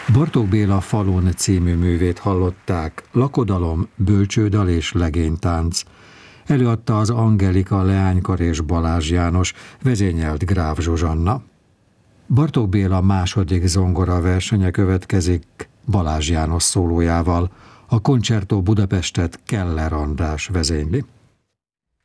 Bartók Béla Falun című művét hallották, lakodalom, bölcsődal és legénytánc. Előadta az Angelika, Leánykar és Balázs János, vezényelt Gráf Zsuzsanna. Bartók Béla második zongora versenye következik Balázs János szólójával. A Concerto Budapestet Keller András vezényli.